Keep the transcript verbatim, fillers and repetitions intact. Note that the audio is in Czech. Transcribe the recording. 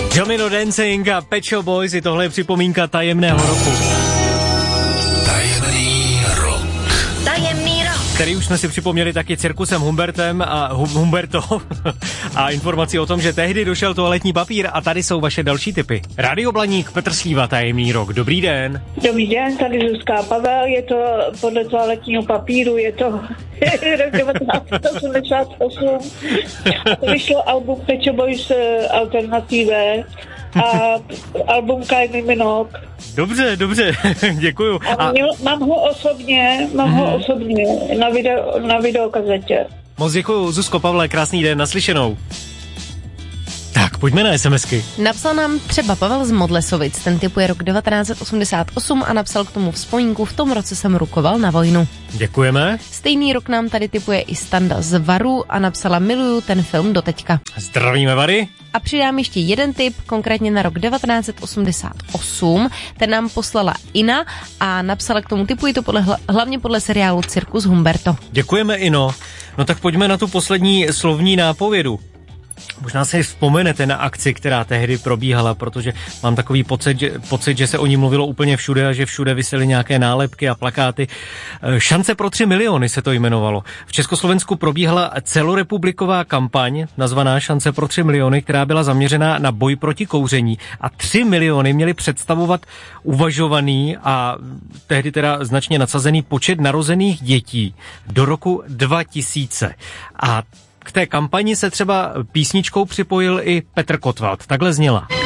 Domino Dancing a Pet Shop Boys, i tohle je připomínka tajemného roku. Tajemný rok. Tajemný rok. Který už jsme si připomněli taky cirkusem Humbertem a hum, Humberto a informací o tom, že tehdy došel toaletní papír a tady jsou vaše další tipy. Radio Blaník, Petr Slíva, tajemný rok. Dobrý den. Dobrý den, tady Zuzka Pavel, je to podle toaletního papíru, je to rok devatenáct set osmdesát osm. To vyšlo album Pet Shop Boys Alternative a album Kylie Minogue. Dobře, dobře, děkuju. A, a... Měl, mám ho osobně, mám hmm. ho osobně na, video, na videokazetě. Moc děkuju, Zuzko, Pavle, krásný den, naslyšenou. Tak, pojďme na SMSky. Napsal nám třeba Pavel z Modlesovic, ten typuje rok devatenáct set osmdesát osm a napsal k tomu vzpomínku: v tom roce jsem rukoval na vojnu. Děkujeme. Stejný rok nám tady typuje i Standa z Varu a napsala: miluju ten film doteďka. Zdravíme, Vary. A přidám ještě jeden tip, konkrétně na rok devatenáct set osmdesát osm. Ten nám poslala Ina a napsala k tomu: typuji to podle, hlavně podle seriálu Cirkus Humberto. Děkujeme, Ino. No tak pojďme na tu poslední slovní nápovědu. Možná si vzpomenete na akci, která tehdy probíhala, protože mám takový pocit, že, pocit, že se o ní mluvilo úplně všude a že všude visely nějaké nálepky a plakáty. Šance pro tři miliony se to jmenovalo. V Československu probíhala celorepubliková kampaň nazvaná Šance pro tři miliony, která byla zaměřená na boj proti kouření a tři miliony měly představovat uvažovaný a tehdy teda značně nadsazený počet narozených dětí do roku dva tisíce. A k té kampani se třeba písničkou připojil i Petr Kotwald. Takhle zněla.